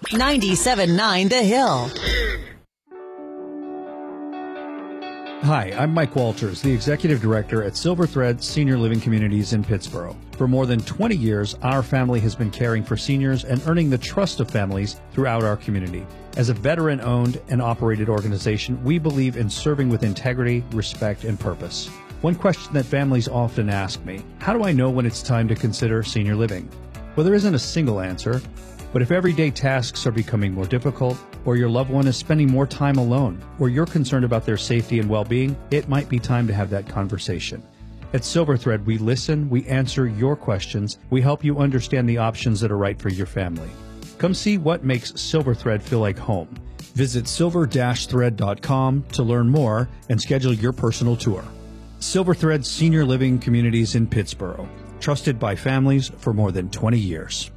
97.9 The Hill. Hi, I'm Mike Walters, the Executive Director at Silver Thread Senior Living Communities in Pittsboro. For more than 20 years, our family has been caring for seniors and earning the trust of families throughout our community. As a veteran-owned and operated organization, we believe in serving with integrity, respect, and purpose. One question that families often ask me, how do I know when it's time to consider senior living? Well, there isn't a single answer, but if everyday tasks are becoming more difficult, or your loved one is spending more time alone, or you're concerned about their safety and well-being, it might be time to have that conversation. At Silver Thread, we listen, we answer your questions, we help you understand the options that are right for your family. Come see what makes Silver Thread feel like home. Visit silver-thread.com to learn more and schedule your personal tour. Silver Thread Senior Living Communities in Pittsboro, trusted by families for more than 20 years.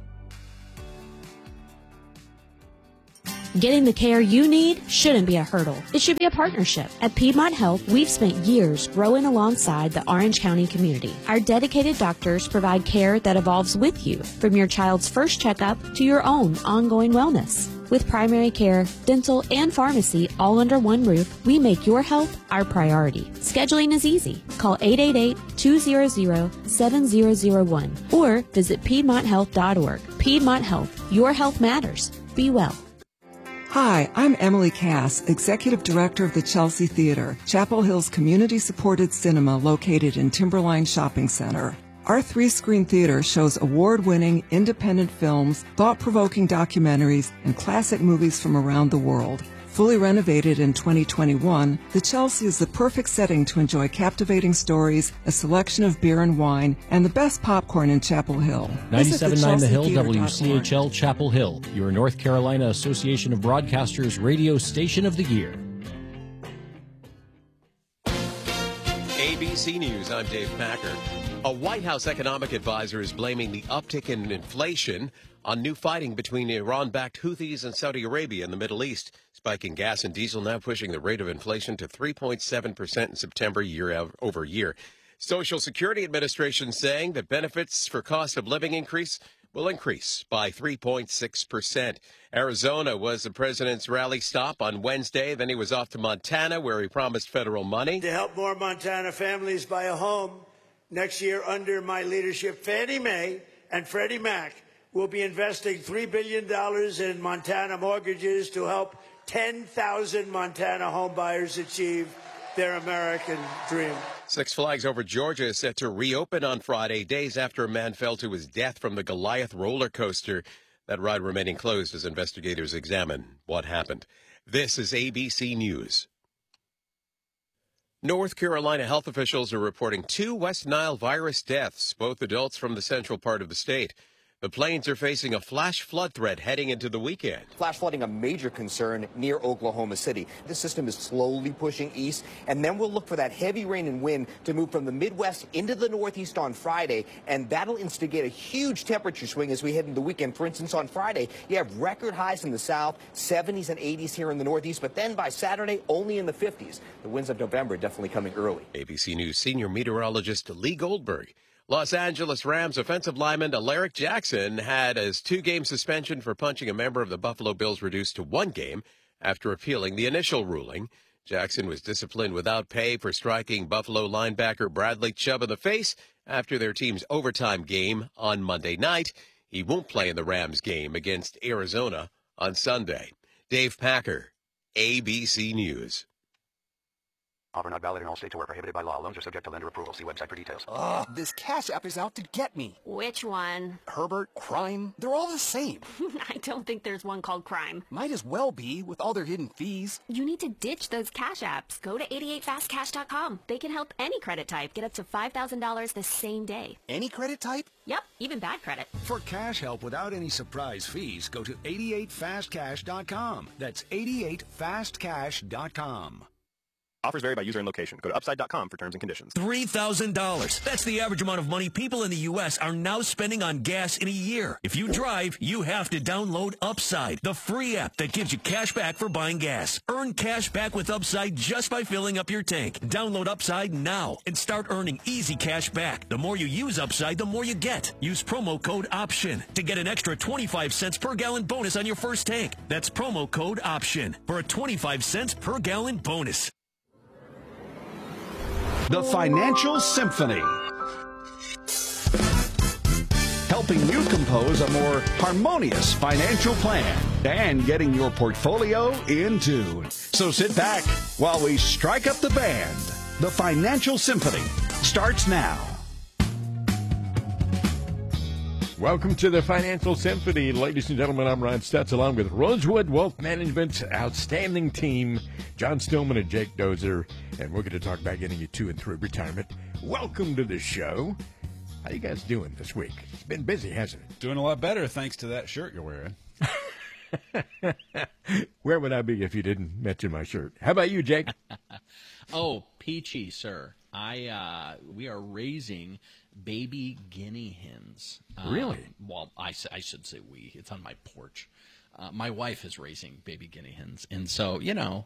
Getting the care you need shouldn't be a hurdle. It should be a partnership. At Piedmont Health, we've spent years growing alongside the Orange County community. Our dedicated doctors provide care that evolves with you, from your child's first checkup to your own ongoing wellness. With primary care, dental, and pharmacy all under one roof, we make your health our priority. Scheduling is easy. Call 888-200-7001 or visit PiedmontHealth.org. Piedmont Health. Your health matters. Be well. Hi, I'm Emily Cass, Executive Director of the Chelsea Theater, Chapel Hill's community-supported cinema located in Timberline Shopping Center. Our 3-screen theater shows award-winning independent films, thought-provoking documentaries, and classic movies from around the world. Fully renovated in 2021, the Chelsea is the perfect setting to enjoy captivating stories, a selection of beer and wine, and the best popcorn in Chapel Hill. 97.9 The Hill, WCHL Chapel Hill, your North Carolina Association of Broadcasters Radio Station of the Year. ABC News, I'm Dave Packer. A White House economic advisor is blaming the uptick in inflation on new fighting between Iran-backed Houthis and Saudi Arabia in the Middle East. Spiking gas and diesel now pushing the rate of inflation to 3.7% in September year over year. Social Security Administration saying that benefits for cost of living increase will increase by 3.6%. Arizona was the president's rally stop on Wednesday. Then he was off to Montana, where he promised federal money to help more Montana families buy a home. Next year, under my leadership, Fannie Mae and Freddie Mac will be investing $3 billion in Montana mortgages to help 10,000 Montana homebuyers achieve their American dream. Six Flags Over Georgia is set to reopen on Friday, days after a man fell to his death from the Goliath roller coaster. That ride remaining closed as investigators examine what happened. This is ABC News. North Carolina health officials are reporting 2 West Nile virus deaths, both adults from the central part of the state. The Plains are facing a flash flood threat heading into the weekend. Flash flooding, a major concern near Oklahoma City. The system is slowly pushing east, and then we'll look for that heavy rain and wind to move from the Midwest into the Northeast on Friday, and that'll instigate a huge temperature swing as we head into the weekend. For instance, on Friday, you have record highs in the south, 70s and 80s here in the Northeast, but then by Saturday, only in the 50s. The winds of November definitely coming early. ABC News senior meteorologist Lee Goldberg. Los Angeles Rams offensive lineman Alaric Jackson had his 2-game suspension for punching a member of the Buffalo Bills reduced to 1 game after appealing the initial ruling. Jackson was disciplined without pay for striking Buffalo linebacker Bradley Chubb in the face after their team's overtime game on Monday night. He won't play in the Rams game against Arizona on Sunday. Dave Packer, ABC News. Offer not valid in all states or where prohibited by law. Loans are subject to lender approval. See website for details. Ugh, this Cash App is out to get me. Which one? Herbert, Crime, they're all the same. I don't think there's one called Crime. Might as well be, with all their hidden fees. You need to ditch those Cash Apps. Go to 88fastcash.com. They can help any credit type get up to $5,000 the same day. Any credit type? Yep, even bad credit. For cash help without any surprise fees, go to 88fastcash.com. That's 88fastcash.com. Offers vary by user and location. Go to upside.com for terms and conditions. $3,000. That's the average amount of money people in the U.S. are now spending on gas in a year. If you drive, you have to download Upside, the free app that gives you cash back for buying gas. Earn cash back with Upside just by filling up your tank. Download Upside now and start earning easy cash back. The more you use Upside, the more you get. Use promo code OPTION to get an extra 25 cents per gallon bonus on your first tank. That's promo code OPTION for a 25 cents per gallon bonus. The Financial Symphony, helping you compose a more harmonious financial plan and getting your portfolio in tune. So sit back while we strike up the band. The Financial Symphony starts now. Welcome to the Financial Symphony. Ladies and gentlemen, I'm Ron Stutz, along with Rosewood Wealth Management's outstanding team, John Stillman and Jake Dozer, and we're going to talk about getting you to and through retirement. Welcome to the show. How you guys doing this week? It's been busy, hasn't it? Doing a lot better thanks to that shirt you're wearing. Where would I be if you didn't mention my shirt? How about you, Jake? Oh, peachy, sir. We are raising baby guinea hens. Really? Well, I should say we. It's on my porch. My wife is raising baby guinea hens, and so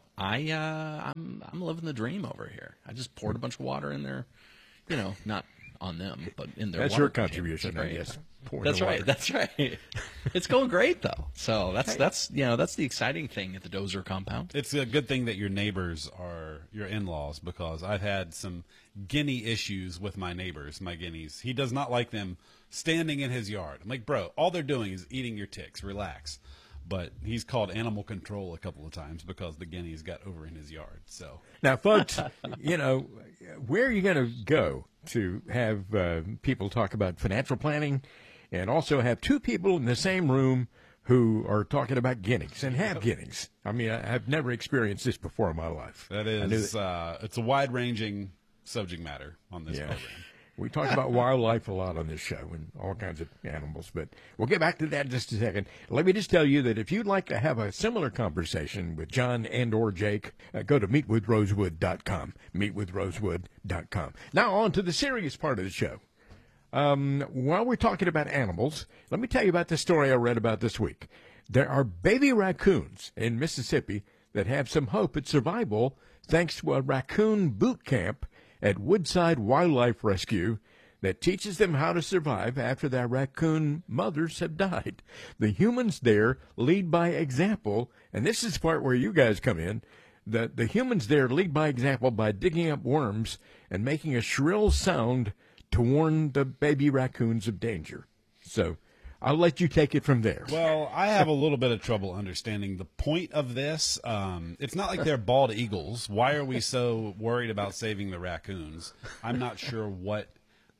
I'm living the dream over here. I just poured a bunch of water in there, not on them, but in their. That's water your contribution, I guess. That's right. That's right. It's going great though. So that's the exciting thing at the Dozer compound. It's a good thing that your neighbors are your in-laws, because I've had some guinea issues with my neighbors, my guineas. He does not like them standing in his yard. I'm like, bro, all they're doing is eating your ticks. Relax. But he's called animal control a couple of times because the guineas got over in his yard. So now, folks, where are you going to go to have people talk about financial planning and also have two people in the same room who are talking about guineas and have guineas? I mean, I've never experienced this before in my life. That is, it's a wide-ranging subject matter on this program. We talk about wildlife a lot on this show and all kinds of animals, but we'll get back to that in just a second. Let me just tell you that if you'd like to have a similar conversation with John and or Jake, go to meetwithrosewood.com, meetwithrosewood.com. Now on to the serious part of the show. While we're talking about animals, let me tell you about the story I read about this week. There are baby raccoons in Mississippi that have some hope at survival thanks to a raccoon boot camp at Woodside Wildlife Rescue that teaches them how to survive after their raccoon mothers have died. The humans there lead by example, and this is the part where you guys come in. The humans there lead by example by digging up worms and making a shrill sound to warn the baby raccoons of danger. So I'll let you take it from there. Well, I have a little bit of trouble understanding the point of this. It's not like they're bald eagles. Why are we so worried about saving the raccoons? I'm not sure what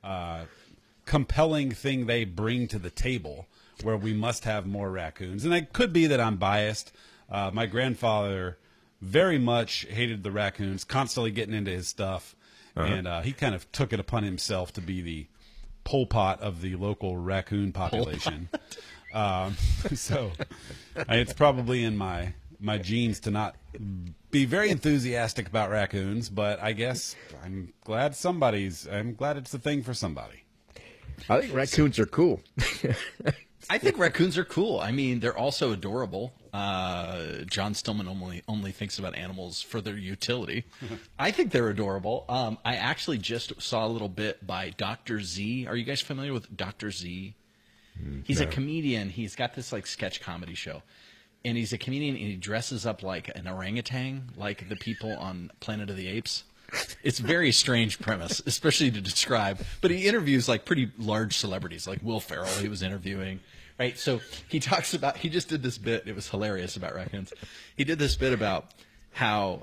compelling thing they bring to the table where we must have more raccoons. And it could be that I'm biased. My grandfather very much hated the raccoons, constantly getting into his stuff. And he kind of took it upon himself to be the Pol Pot of the local raccoon population. So it's probably in my genes to not be very enthusiastic about raccoons, but I guess I'm glad it's a thing for somebody. I think raccoons are cool. I think raccoons are cool. I mean, they're also adorable. John Stillman only thinks about animals for their utility. I think they're adorable. I actually just saw a little bit by Dr. Z. Are you guys familiar with Dr. Z? He's a comedian. He's got this sketch comedy show. And he's a comedian, and he dresses up like an orangutan, like the people on Planet of the Apes. It's a very strange premise, especially to describe. But he interviews pretty large celebrities, like Will Ferrell he was interviewing. Right, so he just did this bit. It was hilarious about raccoons. He did this bit about how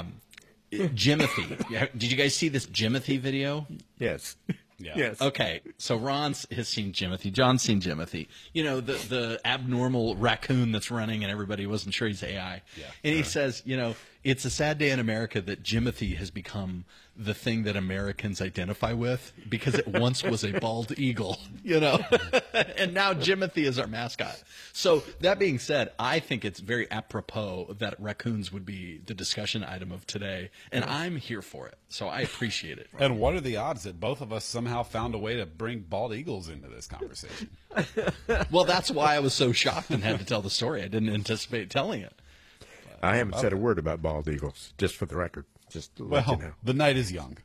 Jimothy. Did you guys see this Jimothy video? Yes. Yeah. Yes. Okay, so Ron has seen Jimothy. John's seen Jimothy. You know, the abnormal raccoon that's running and everybody wasn't sure he's AI. Yeah. And he says, it's a sad day in America that Jimothy has become the thing that Americans identify with, because it once was a bald eagle, you know, and now Jimothy is our mascot. So that being said, I think it's very apropos that raccoons would be the discussion item of today, and I'm here for it. So I appreciate it. And what are the odds that both of us somehow found a way to bring bald eagles into this conversation? Well, that's why I was so shocked and had to tell the story. I didn't anticipate telling it. I haven't said a word about bald eagles, just for the record. Just to let you know. The night is young.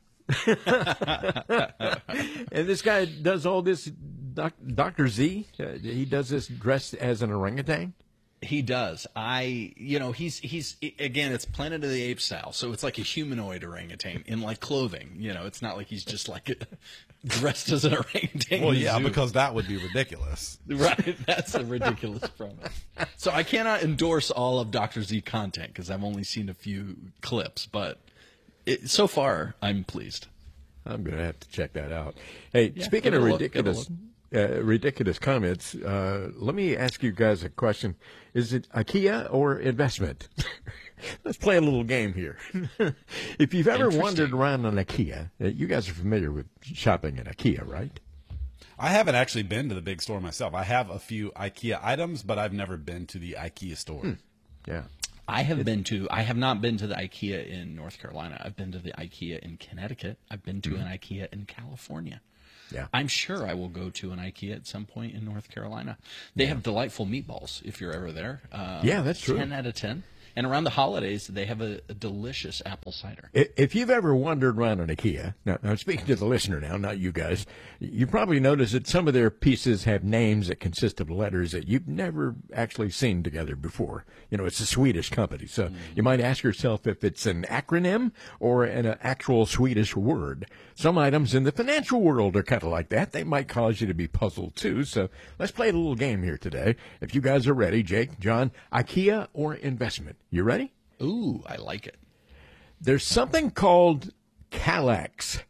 And this guy does all this, Dr. Z, he does this dressed as an orangutan? He does. He's again, it's Planet of the Apes style, so it's like a humanoid orangutan in like clothing. You know, it's not like he's just like dressed as an orangutan. Well, yeah, because that would be ridiculous. Right, that's a ridiculous premise. So I cannot endorse all of Dr. Z content because I've only seen a few clips, but so far I'm pleased. I'm going to have to check that out. Hey, speaking of ridiculous comments, let me ask you guys a question. Is it IKEA or investment? Let's play a little game here. If you've ever wandered around an IKEA, you guys are familiar with shopping at IKEA, right? I haven't actually been to the big store myself. I have a few IKEA items, but I've never been to the IKEA store. Yeah. I have not been to the IKEA in North Carolina. I've been to the IKEA in Connecticut. I've been to an IKEA in California. Yeah. I'm sure I will go to an IKEA at some point in North Carolina. They have delightful meatballs if you're ever there. Yeah, that's true. 10 out of 10. And around the holidays, they have a delicious apple cider. If you've ever wandered around an IKEA, now I'm speaking to the listener now, not you guys, you probably noticed that some of their pieces have names that consist of letters that you've never actually seen together before. You know, it's a Swedish company, so you might ask yourself if it's an acronym or an actual Swedish word. Some items in the financial world are kind of like that. They might cause you to be puzzled, too. So let's play a little game here today. If you guys are ready, Jake, John, IKEA or investment? You ready? Ooh, I like it. There's something called Kallax,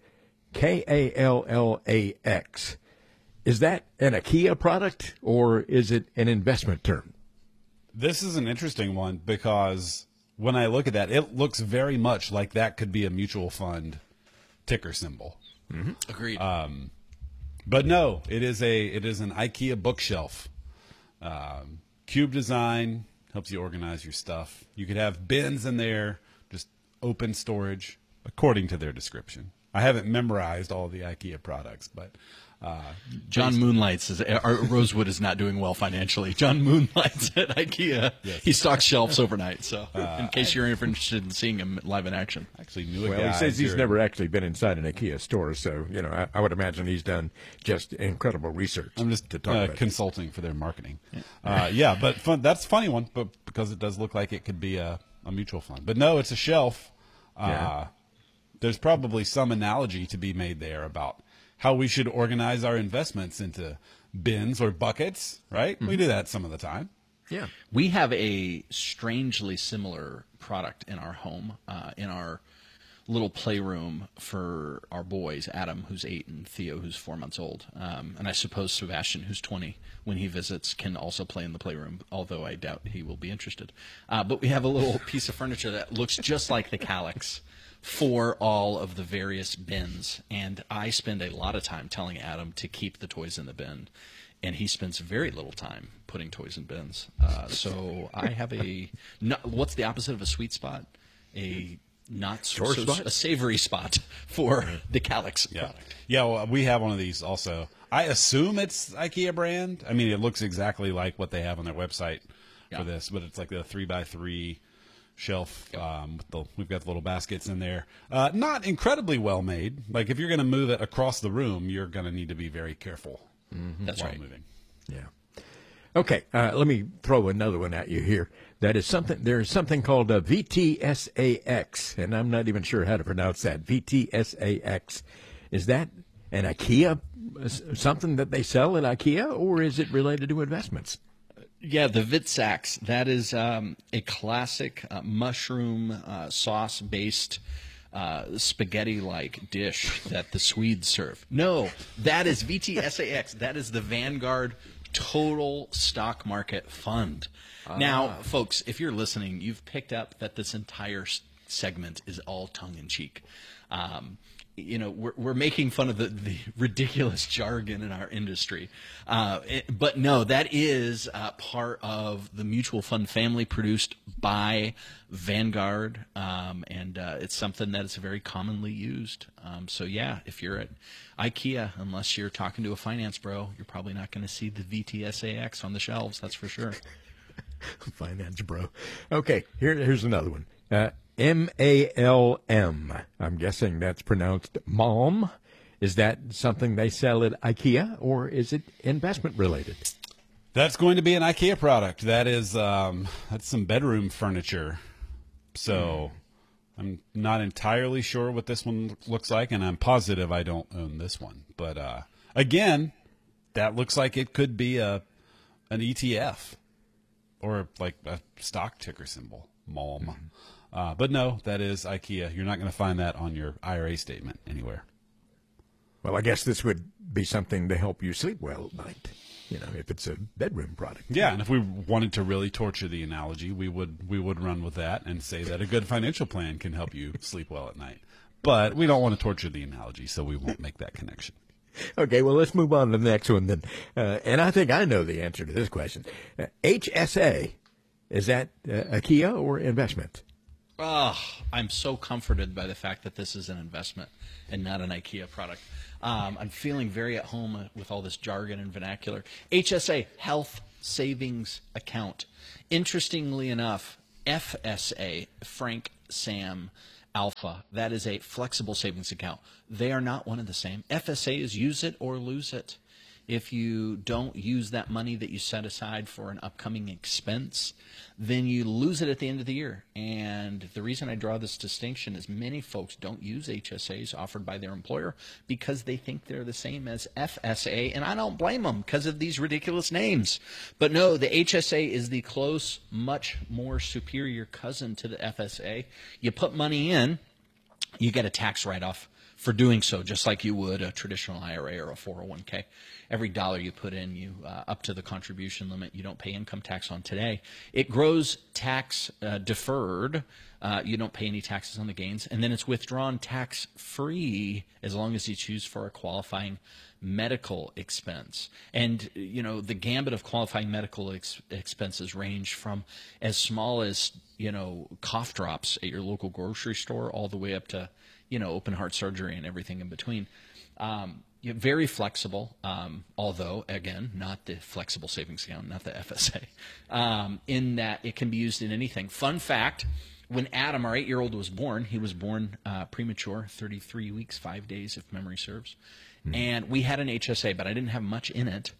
Kallax. Is that an IKEA product or is it an investment term? This is an interesting one because when I look at that, it looks very much like that could be a mutual fund ticker symbol. Mm-hmm. Agreed. But no, it is an IKEA bookshelf. Cube design. Helps you organize your stuff. You could have bins in there, just open storage, according to their description. I haven't memorized all the IKEA products, but John moonlights. Rosewood is not doing well financially. John moonlights at IKEA. Yes. He stocks shelves overnight. So, in case you're interested in seeing him live in action, actually knew a guy. Well, he says he's never actually been inside an IKEA store, so you know I would imagine he's done just incredible research. I'm just to talk about consulting for their marketing. Yeah, but that's a funny one, but because it does look like it could be a mutual fund. But no, it's a shelf. There's probably some analogy to be made there about how we should organize our investments into bins or buckets, right? Mm-hmm. We do that some of the time. Yeah. We have a strangely similar product in our home, in our little playroom for our boys, Adam, who's 8, and Theo, who's 4 months old. And I suppose Sebastian, who's 20, when he visits, can also play in the playroom, although I doubt he will be interested. But we have a little piece of furniture that looks just like the Kallax for all of the various bins. And I spend a lot of time telling Adam to keep the toys in the bin. And he spends very little time putting toys in bins. So I have what's the opposite of a sweet spot? A not so a savory spot for the Kallax product. Yeah, well, we have one of these also. I assume it's IKEA brand. I mean, it looks exactly like what they have on their website for this, but it's like the 3x3 shelf. We've got the little baskets in there. Not incredibly well made. Like if you're going to move it across the room, you're going to need to be very careful. Mm-hmm. That's right. Moving. Yeah. Okay, let me throw another one at you here. That is something. There's something called a VTSAX, and I'm not even sure how to pronounce that. VTSAX. Is that an IKEA, something that they sell at IKEA, or is it related to investments? Yeah, the VTSAX. That is a classic mushroom sauce-based spaghetti-like dish that the Swedes serve. No, that is VTSAX. That is the Vanguard Total Stock Market Fund. Now, folks, if you're listening, you've picked up that this entire segment is all tongue in cheek. We're making fun of the ridiculous jargon in our industry. But no, that is part of the mutual fund family produced by Vanguard. And it's something that is very commonly used. So yeah, if you're at IKEA, unless you're talking to a finance bro, you're probably not going to see the VTSAX on the shelves. That's for sure. Finance bro. Okay, here's another one. MALM. I'm guessing that's pronounced Malm. Is that something they sell at IKEA, or is it investment related? That's going to be an IKEA product. That is that's some bedroom furniture. So I'm not entirely sure what this one looks like, and I'm positive I don't own this one. But again, that looks like it could be an ETF or like a stock ticker symbol, Malm. But no, that is IKEA. You're not going to find that on your IRA statement anywhere. Well, I guess this would be something to help you sleep well at night, if it's a bedroom product. Yeah, and if we wanted to really torture the analogy, we would run with that and say that a good financial plan can help you sleep well at night. But we don't want to torture the analogy, so we won't make that connection. Okay, well, let's move on to the next one then. And I think I know the answer to this question. HSA, is that IKEA or investment? Oh, I'm so comforted by the fact that this is an investment and not an IKEA product. I'm feeling very at home with all this jargon and vernacular. HSA, Health Savings Account. Interestingly enough, FSA, Frank Sam Alpha, that is a flexible savings account. They are not one and the same. FSA is use it or lose it. If you don't use that money that you set aside for an upcoming expense, then you lose it at the end of the year. And the reason I draw this distinction is many folks don't use HSAs offered by their employer because they think they're the same as FSA, and I don't blame them because of these ridiculous names. But no, the HSA is the close, much more superior cousin to the FSA. You put money in, you get a tax write-off for doing so, just like you would a traditional IRA or a 401k. Every dollar you put in, you up to the contribution limit, you don't pay income tax on today. It grows tax deferred. You don't pay any taxes on the gains. And then it's withdrawn tax-free as long as you choose for a qualifying medical expense. And, the gambit of qualifying medical expenses range from as small as, cough drops at your local grocery store all the way up to, open heart surgery and everything in between. Very flexible, although, again, not the flexible savings account, not the FSA, in that it can be used in anything. Fun fact, when Adam, our 8-year-old, was born, he was born premature, 33 weeks, 5 days, if memory serves. And we had an HSA, but I didn't have much in it.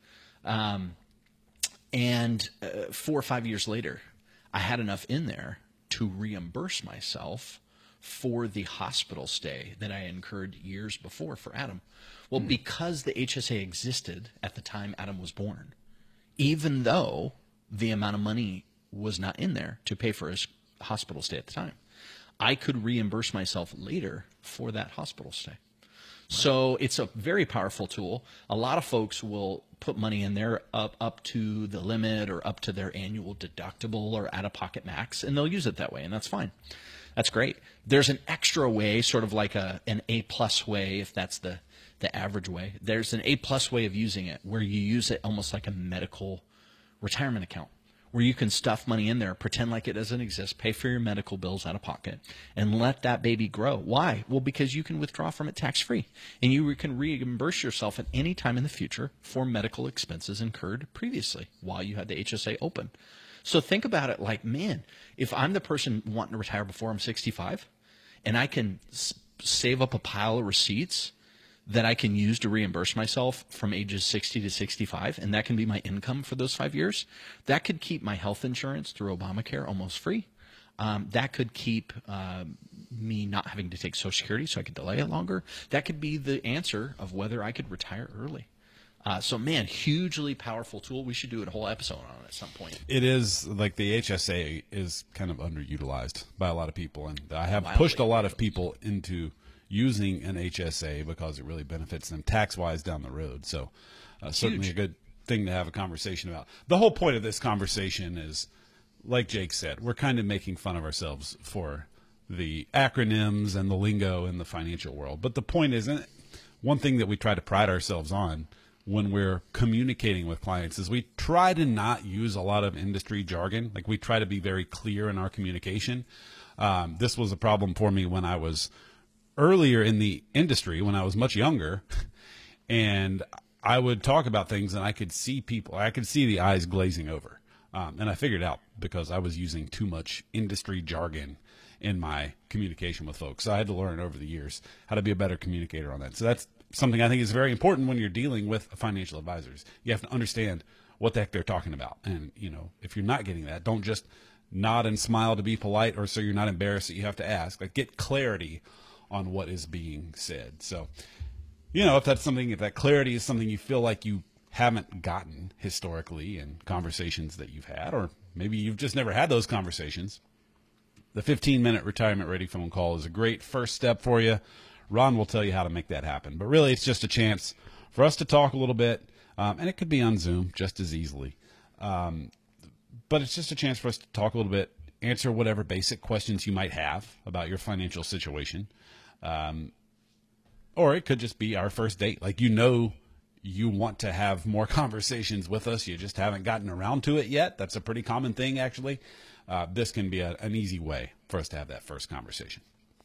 And 4 or 5 years later, I had enough in there to reimburse myself for the hospital stay that I incurred years before for Adam. Well, because the HSA existed at the time Adam was born, even though the amount of money was not in there to pay for his hospital stay at the time, I could reimburse myself later for that hospital stay. So it's a very powerful tool. A lot of folks will put money in there up to the limit or up to their annual deductible or out-of-pocket max, and they'll use it that way, and that's fine. That's great. There's an extra way, sort of like an A-plus way, if that's the average way. There's an A-plus way of using it where you use it almost like a medical retirement account, where you can stuff money in there, pretend like it doesn't exist, pay for your medical bills out of pocket, and let that baby grow. Why? Well, because you can withdraw from it tax-free, and you can reimburse yourself at any time in the future for medical expenses incurred previously while you had the HSA open. So think about it like, man, if I'm the person wanting to retire before I'm 65, and I can save up a pile of receipts that I can use to reimburse myself from ages 60 to 65, and that can be my income for those 5 years, that could keep my health insurance through Obamacare almost free. That could keep me not having to take Social Security so I could delay it longer. That could be the answer of whether I could retire early. So, man, hugely powerful tool. We should do a whole episode on it at some point. It is, like, the HSA is kind of underutilized by a lot of people, and I have pushed a lot of people into using an HSA because it really benefits them tax-wise down the road. So certainly a good thing to have a conversation about. The whole point of this conversation is, like Jake said, we're kind of making fun of ourselves for the acronyms and the lingo in the financial world. But the point is, and one thing that we try to pride ourselves on when we're communicating with clients is we try to not use a lot of industry jargon. Like, we try to be very clear in our communication. This was a problem for me when I was earlier in the industry, when I was much younger, and I would talk about things and I could see the eyes glazing over. And I figured out because I was using too much industry jargon in my communication with folks. So I had to learn over the years how to be a better communicator on that. So that's something I think is very important when you're dealing with financial advisors. You have to understand what the heck they're talking about. And, you know, if you're not getting that, don't just nod and smile to be polite or so you're not embarrassed that you have to ask. Like, get clarity on what is being said. So, you know, if that clarity is something you feel like you haven't gotten historically in conversations that you've had, or maybe you've just never had those conversations, the 15-minute retirement ready phone call is a great first step for you. Ron will tell you how to make that happen. But really, it's just a chance for us to talk a little bit, and it could be on Zoom just as easily. But it's just a chance for us to talk a little bit, answer whatever basic questions you might have about your financial situation. Or it could just be our first date. Like, you want to have more conversations with us. You just haven't gotten around to it yet. That's a pretty common thing, actually. This can be an easy way for us to have that first conversation.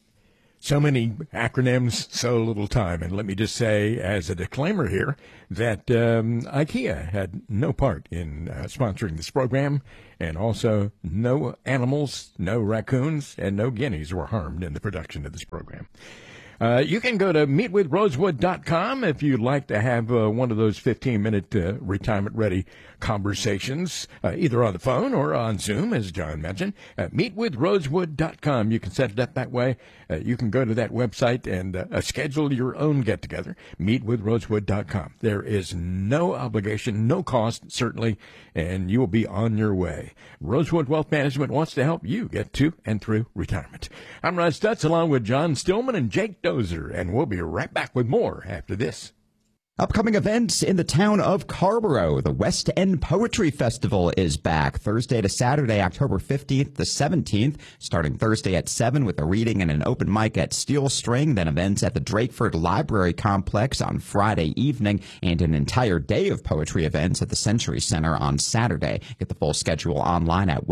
So many acronyms, so little time. And let me just say, as a disclaimer here, that IKEA had no part in sponsoring this program, and also no animals, no raccoons, and no guineas were harmed in the production of this program. You can go to meetwithrosewood.com if you'd like to have one of those 15-minute retirement-ready conversations, either on the phone or on Zoom, as John mentioned. Meetwithrosewood.com. You can set it up that way. You can go to that website and schedule your own get-together, meetwithrosewood.com. There is no obligation, no cost, certainly, and you will be on your way. Rosewood Wealth Management wants to help you get to and through retirement. I'm Rod Stutz, along with John Stillman and Jake Dozer, and we'll be right back with more after this. Upcoming events in the town of Carrboro. The West End Poetry Festival is back Thursday to Saturday, October 15th to 17th, starting Thursday at 7 with a reading and an open mic at Steel String, then events at the Drakeford Library Complex on Friday evening, and an entire day of poetry events at the Century Center on Saturday. Get the full schedule online at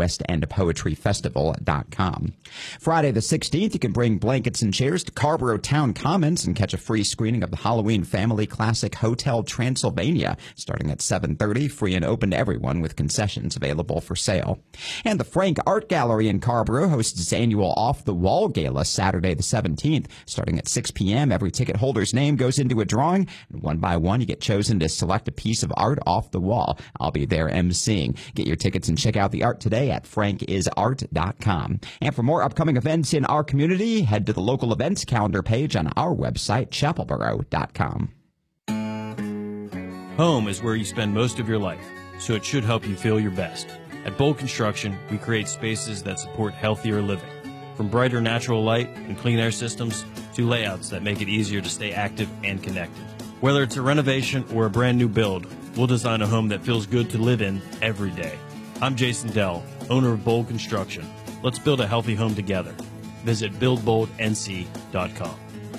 westendpoetryfestival.com. Friday the 16th, you can bring blankets and chairs to Carrboro Town Commons and catch a free screening of the Halloween Family Classic Hotel Transylvania, starting at 7:30, free and open to everyone with concessions available for sale. And the Frank Art Gallery in Carrboro hosts its annual Off the Wall Gala Saturday the 17th, starting at 6 p.m. Every ticket holder's name goes into a drawing, and one by one you get chosen to select a piece of art off the wall. I'll be there emceeing. Get your tickets and check out the art today at frankisart.com. And for more upcoming events in our community, head to the local events calendar page on our website, chapelboro.com. Home is where you spend most of your life, so it should help you feel your best. At Bold Construction, we create spaces that support healthier living. From brighter natural light and clean air systems to layouts that make it easier to stay active and connected. Whether it's a renovation or a brand new build, we'll design a home that feels good to live in every day. I'm Jason Dell, owner of Bold Construction. Let's build a healthy home together. Visit buildboldnc.com.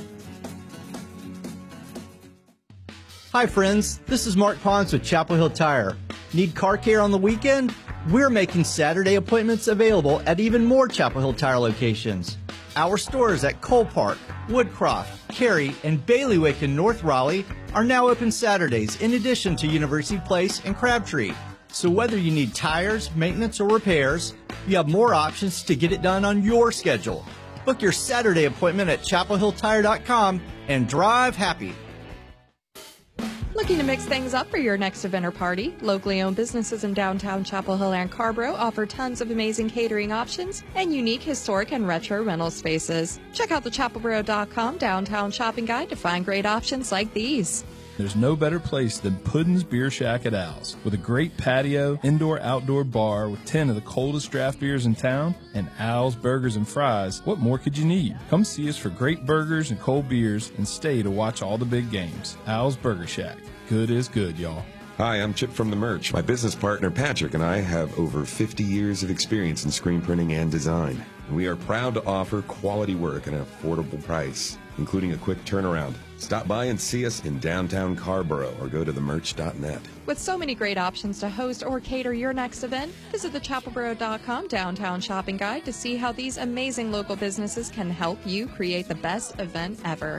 Hi friends, this is Mark Pons with Chapel Hill Tire. Need car care on the weekend? We're making Saturday appointments available at even more Chapel Hill Tire locations. Our stores at Cole Park, Woodcroft, Cary, and Bailiwick in North Raleigh are now open Saturdays in addition to University Place and Crabtree. So whether you need tires, maintenance, or repairs, you have more options to get it done on your schedule. Book your Saturday appointment at chapelhilltire.com and drive happy. Looking to mix things up for your next event or party? Locally owned businesses in downtown Chapel Hill and Carrboro offer tons of amazing catering options and unique historic and retro rental spaces. Check out the chapelboro.com downtown shopping guide to find great options like these. There's no better place than Puddin's Beer Shack at Al's. With a great patio, indoor-outdoor bar with 10 of the coldest draft beers in town, and Al's Burgers and Fries, what more could you need? Come see us for great burgers and cold beers, and stay to watch all the big games. Al's Burger Shack. Good is good, y'all. Hi, I'm Chip from The Merch. My business partner Patrick and I have over 50 years of experience in screen printing and design. We are proud to offer quality work at an affordable price, including a quick turnaround. Stop by and see us in downtown Carborough or go to themerch.net. With so many great options to host or cater your next event, visit the chapelboro.com downtown shopping guide to see how these amazing local businesses can help you create the best event ever.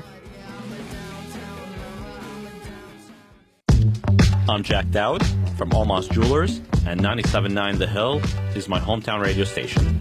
I'm Jack Dowd from Almas Jewelers, and 97.9 The Hill is my hometown radio station.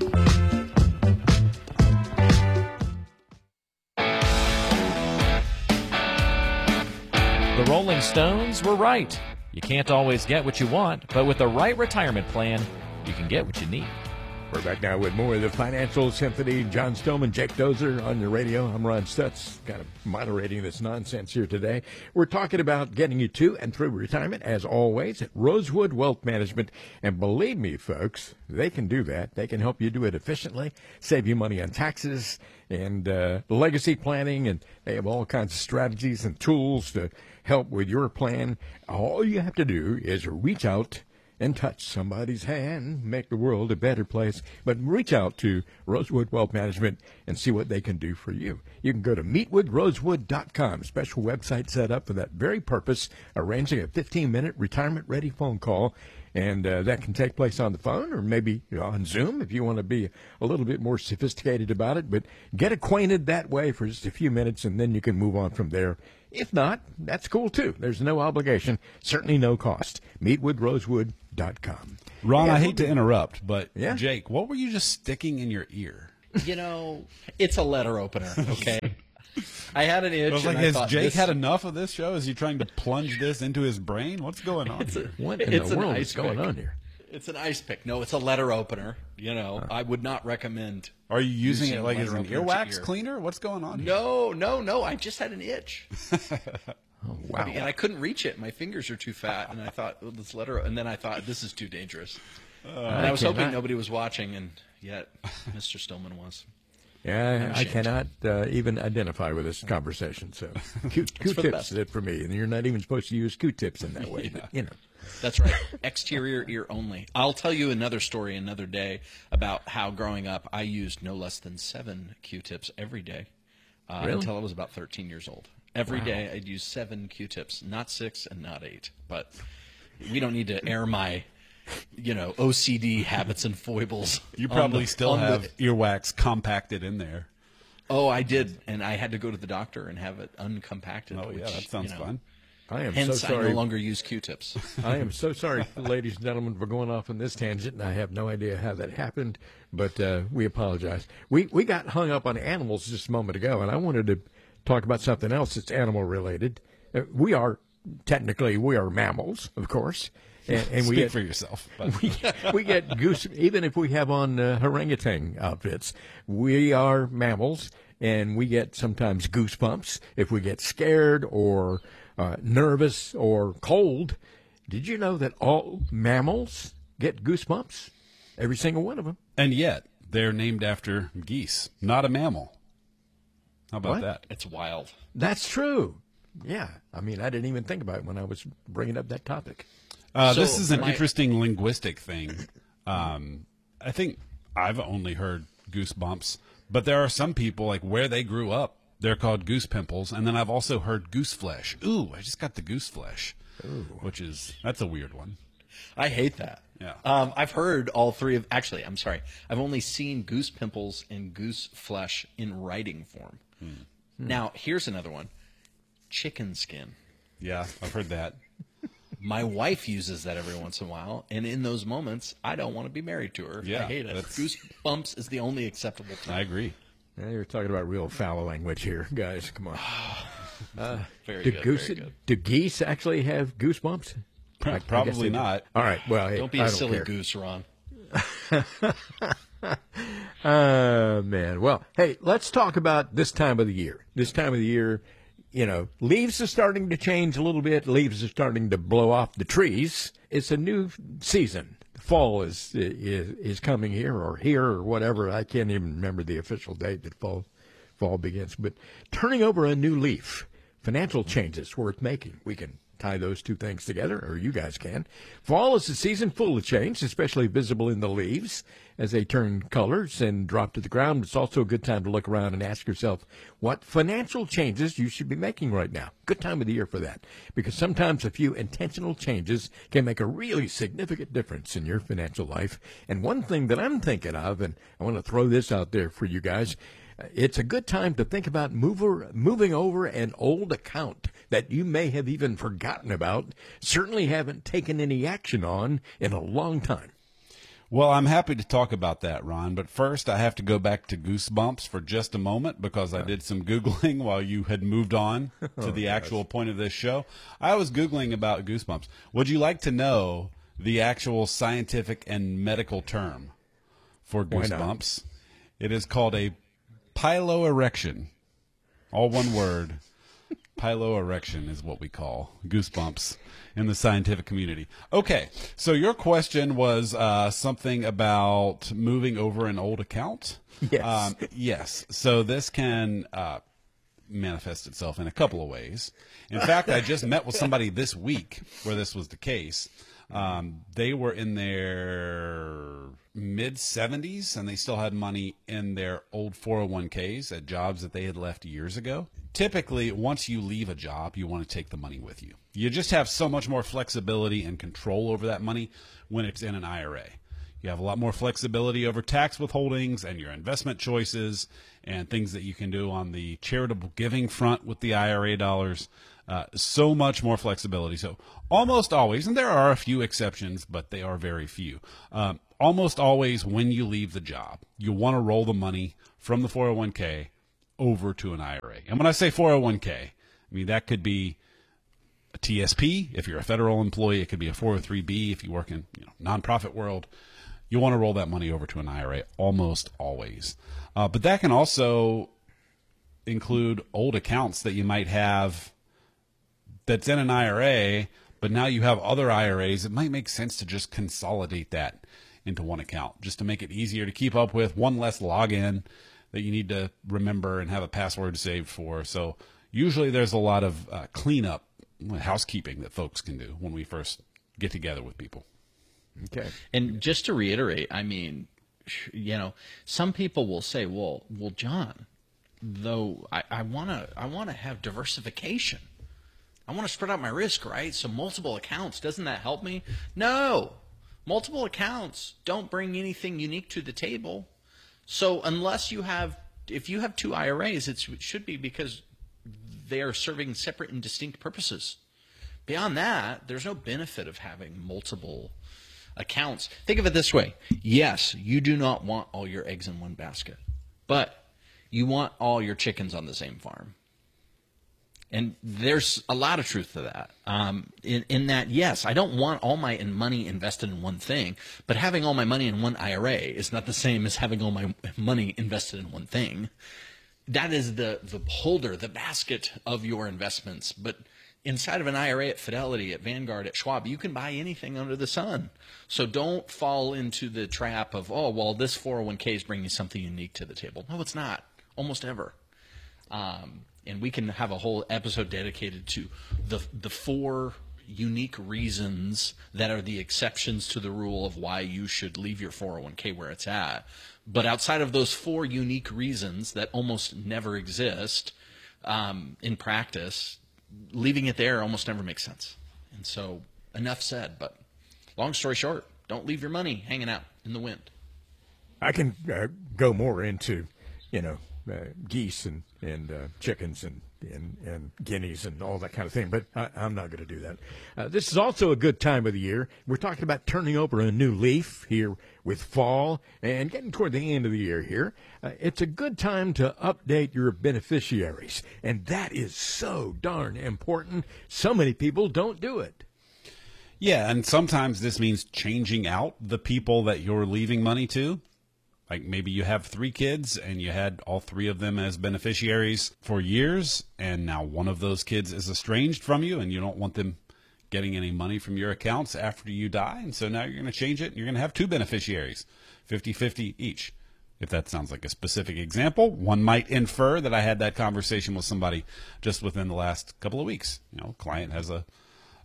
The Rolling Stones were right. You can't always get what you want, but with the right retirement plan, you can get what you need. We're back now with more of the Financial Symphony. John Stillman, Jake Dozer on your radio. I'm Ron Stutz, kind of moderating this nonsense here today. We're talking about getting you to and through retirement, as always, at Rosewood Wealth Management. And believe me, folks, they can do that. They can help you do it efficiently, save you money on taxes and legacy planning, and they have all kinds of strategies and tools to help with your plan. All you have to do is reach out and touch somebody's hand, make the world a better place. But reach out to Rosewood Wealth Management and see what they can do for you. You can go to meetwithrosewood.com, special website set up for that very purpose, arranging a 15-minute retirement-ready phone call. And that can take place on the phone or maybe on Zoom if you want to be a little bit more sophisticated about it. But get acquainted that way for just a few minutes, and then you can move on from there. If not, that's cool, too. There's no obligation, certainly no cost. Meetwithrosewood.com. Ron, I hate to interrupt, but yeah? Jake, what were you just sticking in your ear? You know, it's a letter opener, okay? I had an itch. I was like, and I has thought, Jake this... had enough of this show? Is he trying to plunge this into his brain? What's going on here? What in the world is going on here? It's an ice pick. No, it's a letter opener. You know, I would not recommend. Are you using it like as letter an opener earwax ear. cleaner? What's going on here? No. I just had an itch. Oh, wow. And I couldn't reach it. My fingers are too fat. And I thought, well, this letter. And then I thought, this is too dangerous. And I was hoping nobody was watching, and yet Mr. Stillman was. Yeah, I cannot even identify with this conversation. So Q-tips is it for me, and you're not even supposed to use Q-tips in that way. Yeah. But, you know, that's right. Exterior ear only. I'll tell you another story another day about how growing up I used no less than 7 Q-tips every day Really? until I was about 13 years old. Every day I'd use 7 Q-tips, not 6 and not 8. But we don't need to air my OCD habits and foibles. You probably still have earwax compacted in there. Oh, I did, and I had to go to the doctor and have it uncompacted. Oh, yeah, that sounds fun. I am Hence, so sorry. I no longer use Q-tips. I am so sorry, ladies and gentlemen, for going off on this tangent, and I have no idea how that happened, but we apologize. We got hung up on animals just a moment ago, and I wanted to talk about something else that's animal-related. We are mammals, of course. And Speak for yourself. But. We get goose, even if we have on orangutan outfits. We are mammals, and we get sometimes goosebumps if we get scared or nervous or cold. Did you know that all mammals get goosebumps? Every single one of them. And yet, they're named after geese, not a mammal. How about that? It's wild. That's true. Yeah. I mean, I didn't even think about it when I was bringing up that topic. This is an interesting linguistic thing. I think I've only heard goosebumps, but there are some people, like where they grew up, they're called goose pimples, and then I've also heard goose flesh. Ooh, I just got the goose flesh, that's a weird one. I hate that. Yeah. I've heard all three of. Actually, I'm sorry. I've only seen goose pimples and goose flesh in writing form. Now, here's another one: chicken skin. Yeah, I've heard that. My wife uses that every once in a while, and in those moments, I don't want to be married to her. Yeah, I hate it. Goosebumps is the only acceptable thing. I agree. Yeah, you're talking about real foul language here, guys. Come on. Very good. Do geese actually have goosebumps? Probably not. All right. Well, hey, don't be a silly goose, Ron. Man. Well, hey, let's talk about this time of the year. This time of the year, leaves are starting to change a little bit. Leaves are starting to blow off the trees. It's a new season. Fall is coming here or whatever. I can't even remember the official date that fall begins. But turning over a new leaf, financial changes worth making. We can tie those two things together, or you guys can. Fall is a season full of change, especially visible in the leaves as they turn colors and drop to the ground. It's also a good time to look around and ask yourself what financial changes you should be making right now. Good time of the year for that, because sometimes a few intentional changes can make a really significant difference in your financial life. And one thing that I'm thinking of, and I want to throw this out there for you guys, it's a good time to think about moving over an old account that you may have even forgotten about, certainly haven't taken any action on in a long time. Well, I'm happy to talk about that, Ron, but first I have to go back to Goosebumps for just a moment because I did some Googling while you had moved on to the actual point of this show. I was Googling about Goosebumps. Would you like to know the actual scientific and medical term for Goosebumps? It is called a piloerection. All one word. Piloerection is what we call Goosebumps in the scientific community. Okay, so your question was something about moving over an old account? Yes. Yes. So this can manifest itself in a couple of ways. In fact, I just met with somebody this week where this was the case. They were in their mid-70s, and they still had money in their old 401ks at jobs that they had left years ago. Typically, once you leave a job, you want to take the money with you. You just have so much more flexibility and control over that money when it's in an IRA. You have a lot more flexibility over tax withholdings and your investment choices and things that you can do on the charitable giving front with the IRA dollars. So much more flexibility. So almost always, and there are a few exceptions, but they are very few. Almost always when you leave the job, you want to roll the money from the 401k over to an IRA. And when I say 401k, I mean that could be a TSP if you're a federal employee. It could be a 403b if you work in nonprofit world. You want to roll that money over to an IRA almost always. But that can also include old accounts that you might have that's in an IRA, but now you have other IRAs. It might make sense to just consolidate that into one account just to make it easier to keep up with, one less login that you need to remember and have a password saved for. So usually there's a lot of cleanup, housekeeping that folks can do when we first get together with people. Okay. And just to reiterate, I mean, some people will say, well, John, though I want to have diversification. I want to spread out my risk, right? So multiple accounts, doesn't that help me? No. Multiple accounts don't bring anything unique to the table. So if you have two IRAs, it should be because they are serving separate and distinct purposes. Beyond that, there's no benefit of having multiple accounts. Think of it this way. Yes, you do not want all your eggs in one basket, but you want all your chickens on the same farm. And there's a lot of truth to that. In that, yes, I don't want all my money invested in one thing, but having all my money in one IRA is not the same as having all my money invested in one thing. That is the holder, the basket of your investments. But inside of an IRA at Fidelity, at Vanguard, at Schwab, you can buy anything under the sun. So don't fall into the trap of, oh, well, this 401k is bringing something unique to the table. No, it's not. Almost ever. And we can have a whole episode dedicated to the 4 unique reasons that are the exceptions to the rule of why you should leave your 401k where it's at. But outside of those 4 unique reasons that almost never exist in practice, leaving it there almost never makes sense. And so enough said, but long story short, don't leave your money hanging out in the wind. I can go more into, geese and chickens and guineas and all that kind of thing, but I'm not going to do that. This is also a good time of the year. We're talking about turning over a new leaf here with fall and getting toward the end of the year here. It's a good time to update your beneficiaries, and that is so darn important. So many people don't do it. Yeah, and sometimes this means changing out the people that you're leaving money to. Like maybe you have 3 kids and you had all 3 of them as beneficiaries for years, and now one of those kids is estranged from you and you don't want them getting any money from your accounts after you die. And so now you're going to change it and you're going to have 2 beneficiaries, 50-50 each. If that sounds like a specific example, one might infer that I had that conversation with somebody just within the last couple of weeks. A client has a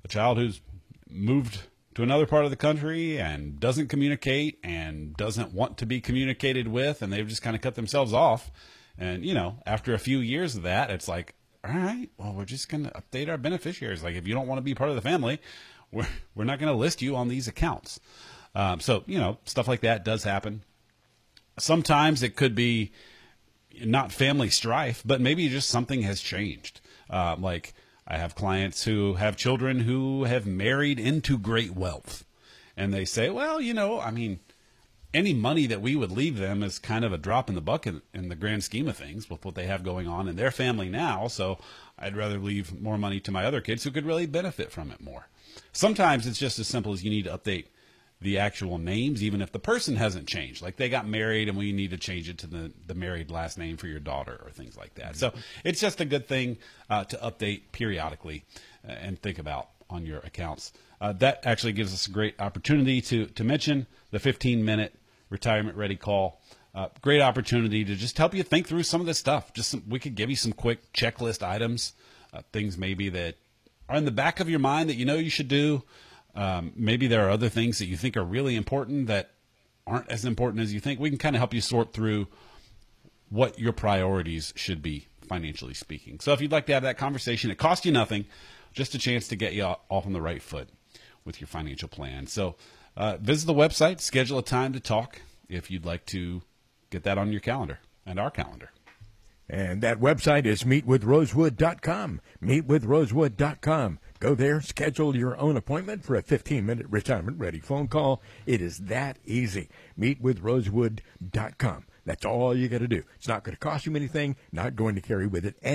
child who's moved to another part of the country and doesn't communicate and doesn't want to be communicated with, and they've just kind of cut themselves off. And, you know, after a few years of that, it's like, all right, well, we're just going to update our beneficiaries. Like, if you don't want to be part of the family, we're not going to list you on these accounts. So, you know, stuff like that does happen. Sometimes it could be not family strife, but maybe just something has changed. Like, I have clients who have children who have married into great wealth. And they say, well, you know, I mean, any money that we would leave them is kind of a drop in the bucket in the grand scheme of things with what they have going on in their family now. So I'd rather leave more money to my other kids who could really benefit from it more. Sometimes it's just as simple as you need to update the actual names, even if the person hasn't changed. Like, they got married and we need to change it to the married last name for your daughter or things like that. So it's just a good thing to update periodically and think about on your accounts. That actually gives us a great opportunity to mention the 15-minute retirement ready call. Great opportunity to just help you think through some of this stuff. We could give you some quick checklist items, things maybe that are in the back of your mind that you know you should do. Maybe there are other things that you think are really important that aren't as important as you think. We can kind of help you sort through what your priorities should be, financially speaking. So if you'd like to have that conversation, it costs you nothing, just a chance to get you off on the right foot with your financial plan. So visit the website, schedule a time to talk if you'd like to get that on your calendar and our calendar. And that website is meetwithrosewood.com, meetwithrosewood.com. Go there, schedule your own appointment for a 15-minute retirement-ready phone call. It is that easy. Meetwithrosewood.com. That's all you got to do. It's not going to cost you anything, not going to carry with it